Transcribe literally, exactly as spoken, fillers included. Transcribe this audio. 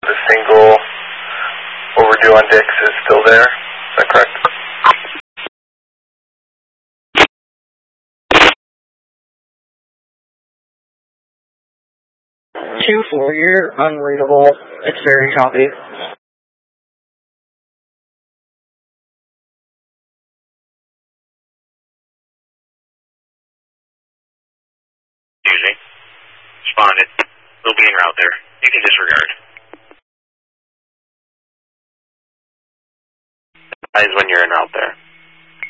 the single overdue on Dix is still there. Is that correct? two four, you're unreadable. It's very choppy. Using. Responded. We'll be en route there. You can disregard. Advise when you're en route there.